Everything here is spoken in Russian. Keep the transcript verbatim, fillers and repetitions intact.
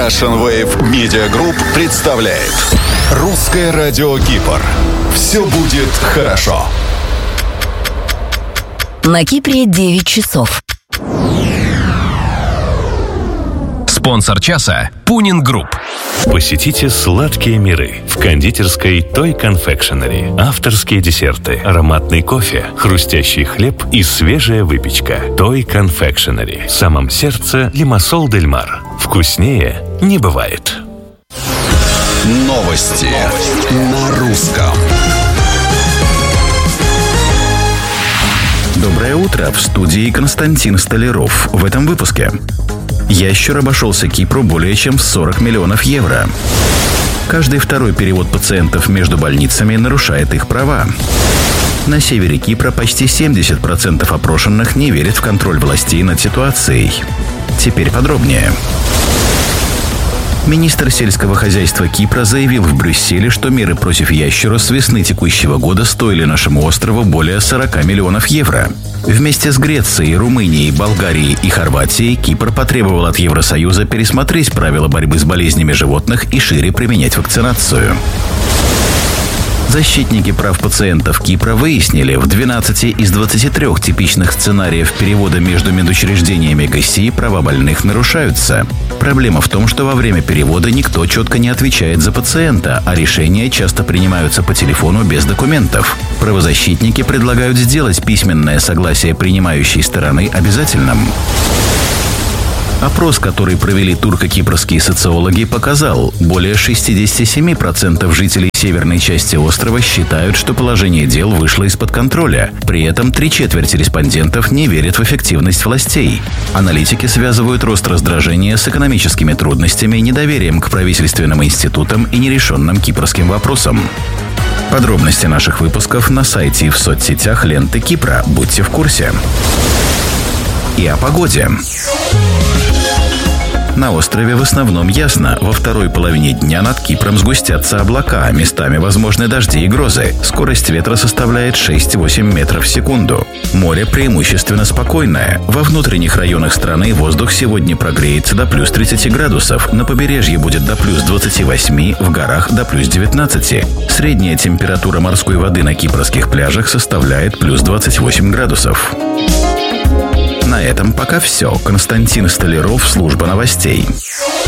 Russian Wave Media Group представляет Русское радио Кипр. Все будет хорошо. На Кипре девять часов. Спонсор часа – Пунин Групп. Посетите сладкие миры в кондитерской Toy Confectionery. Авторские десерты, ароматный кофе, хрустящий хлеб и свежая выпечка. Toy Confectionery. В самом сердце Лимассол дель Мар. Вкуснее не бывает. Новости на русском. Доброе утро, в студии Константин Столяров. В этом выпуске. Ящер обошелся Кипру более чем в сорок миллионов евро. Каждый второй перевод пациентов между больницами нарушает их права. На севере Кипра почти семьдесят процентов опрошенных не верят в контроль властей над ситуацией. Теперь подробнее. Министр сельского хозяйства Кипра заявил в Брюсселе, что меры против ящера с весны текущего года стоили нашему острову более сорок миллионов евро. Вместе с Грецией, Румынией, Болгарией и Хорватией Кипр потребовал от Евросоюза пересмотреть правила борьбы с болезнями животных и шире применять вакцинацию. Защитники прав пациентов Кипра выяснили, в двенадцати из двадцати трёх типичных сценариев перевода между медучреждениями ГСИ права больных нарушаются. Проблема в том, что во время перевода никто четко не отвечает за пациента, а решения часто принимаются по телефону без документов. Правозащитники предлагают сделать письменное согласие принимающей стороны обязательным. Опрос, который провели турко-кипрские социологи, показал, более шестьдесят семь процентов жителей северной части острова считают, что положение дел вышло из-под контроля. При этом три четверти респондентов не верят в эффективность властей. Аналитики связывают рост раздражения с экономическими трудностями, недоверием к правительственным институтам и нерешенным кипрским вопросам. Подробности наших выпусков на сайте и в соцсетях ленты Кипра. Будьте в курсе. И о погоде. На острове в основном ясно. Во второй половине дня над Кипром сгустятся облака, местами возможны дожди и грозы. Скорость ветра составляет шесть-восемь метров в секунду. Море преимущественно спокойное. Во внутренних районах страны воздух сегодня прогреется до плюс тридцати градусов. На побережье будет до плюс двадцати восьми, в горах до плюс девятнадцати. Средняя температура морской воды на кипрских пляжах составляет плюс двадцать восемь градусов. На этом пока все. Константин Столяров, служба новостей.